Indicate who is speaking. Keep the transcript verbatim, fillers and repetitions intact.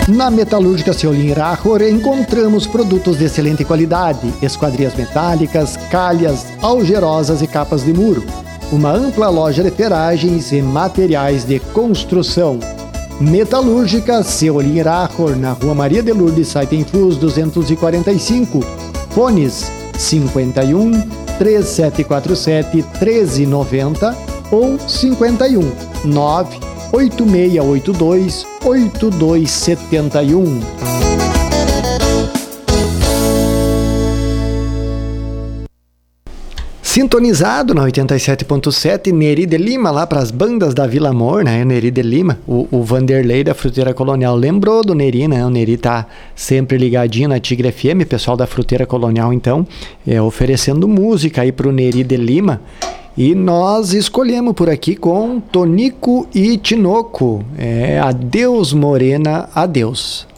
Speaker 1: Na Metalúrgica Seolim Rachor encontramos produtos de excelente qualidade, esquadrias metálicas, calhas, algerosas e capas de muro. Uma ampla loja de ferragens e materiais de construção. Metalúrgica Seolim Rachor, na Rua Maria de Lourdes, Saipem-Fus duzentos e quarenta e cinco. Fones cinquenta e um, três sete quatro sete, um três nove zero ou cinquenta e um, nove oito seis oito dois, oito dois sete um. Sintonizado na oitenta e sete ponto sete, Neri de Lima, lá para as bandas da Vila Amor, né? Neri de Lima, o, o Vanderlei da Fruteira Colonial lembrou do Neri, né? O Neri tá sempre ligadinho na Tigre F M, pessoal da Fruteira Colonial, então, é, oferecendo música aí pro Neri de Lima. E nós escolhemos por aqui com Tonico e Tinoco. É, Adeus Morena, Adeus.